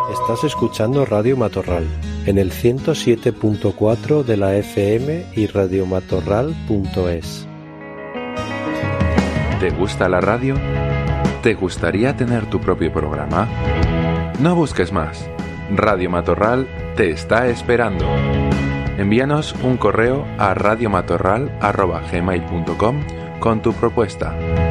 Estás escuchando Radio Matorral en el 107.4 de la FM y radiomatorral.es. ¿Te gusta la radio? ¿Te gustaría tener tu propio programa? No busques más. Radio Matorral te está esperando. Envíanos un correo a radiomatorral@gmail.com con tu propuesta.